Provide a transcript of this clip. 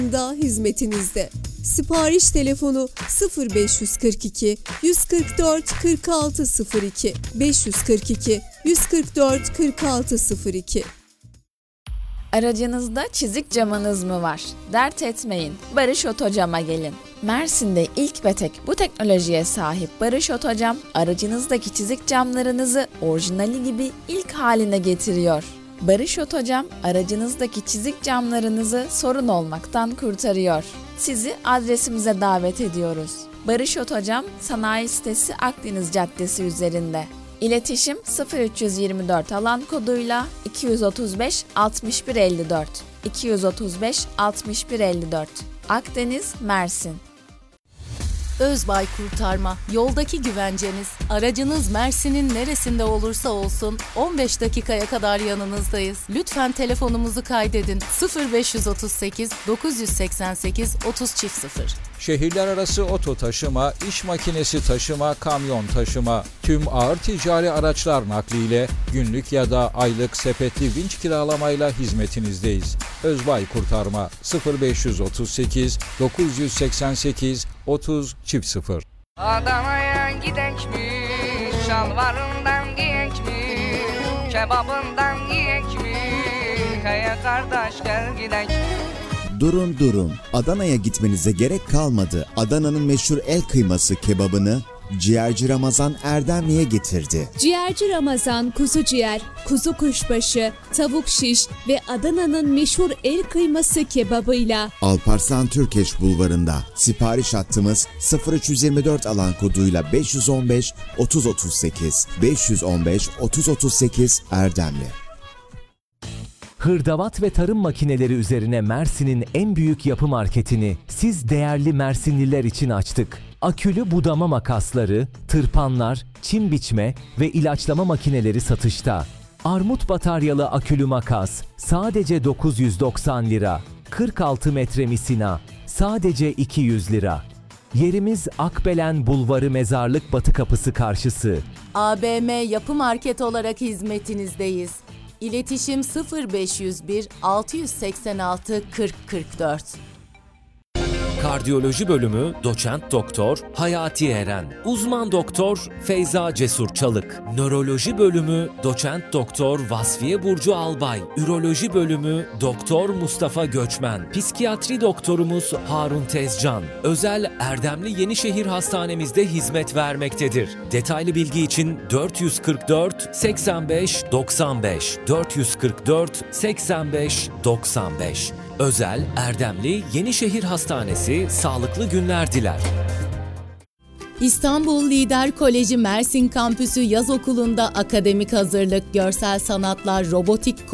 da hizmetinizde. Sipariş telefonu 0542 144 4602 542 144 4602. Aracınızda çizik camınız mı var? Dert etmeyin, Barış Otocam'a gelin. Mersin'de ilk ve tek bu teknolojiye sahip Barış Otocam, aracınızdaki çizik camlarınızı orijinali gibi ilk haline getiriyor. Barış Otocam, aracınızdaki çizik camlarınızı sorun olmaktan kurtarıyor. Sizi adresimize davet ediyoruz. Barış Otocam, sanayi sitesi Akdeniz Caddesi üzerinde. İletişim 0324 alan koduyla 235 61 54 235 61 54. Akdeniz, Mersin. Özbay Kurtarma, yoldaki güvenceniz. Aracınız Mersin'in neresinde olursa olsun 15 dakikaya kadar yanınızdayız. Lütfen telefonumuzu kaydedin. 0538 988 3000. Şehirler arası oto taşıma, iş makinesi taşıma, kamyon taşıma, tüm ağır ticari araçlar nakliyle günlük ya da aylık sepetli vinç kiralamayla hizmetinizdeyiz. Özbay Kurtarma 0538 988 30 0. Adana'ya gidekmiş, şalvarından giyekmiş, kebabından yiyekmiş, hey kardeş gel gidek. Durun. Adana'ya gitmenize gerek kalmadı. Adana'nın meşhur el kıyması kebabını Ciğerci Ramazan Erdemli'ye getirdi. Ciğerci Ramazan kuzu ciğer, kuzu kuşbaşı, tavuk şiş ve Adana'nın meşhur el kıyması kebabıyla Alparslan Türkeş Bulvarı'nda. Sipariş hattımız 0324 alan koduyla 515 3038 515 3038 Erdemli. Hırdavat ve tarım makineleri üzerine Mersin'in en büyük yapı marketini siz değerli Mersinliler için açtık. Akülü budama makasları, tırpanlar, çim biçme ve ilaçlama makineleri satışta. Armut bataryalı akülü makas sadece 990 lira. 46 metre misina sadece 200 lira. Yerimiz Akbelen Bulvarı Mezarlık Batı Kapısı karşısı. ABM Yapı Market olarak hizmetinizdeyiz. İletişim 0501 686 40 44. Kardiyoloji bölümü Doçent Doktor Hayati Eren, Uzman Doktor Feyza Cesur Çalık, Nöroloji bölümü Doçent Doktor Vasfiye Burcu Albay, Üroloji bölümü Doktor Mustafa Göçmen, Psikiyatri doktorumuz Harun Tezcan, özel Erdemli Yenişehir Hastanemizde hizmet vermektedir. Detaylı bilgi için 444 85 95 444 85 95. Özel Erdemli Yenişehir Hastanesi sağlıklı günler diler. İstanbul Lider Koleji Mersin Kampüsü Yaz Okulu'nda akademik hazırlık, görsel sanatlar, robotik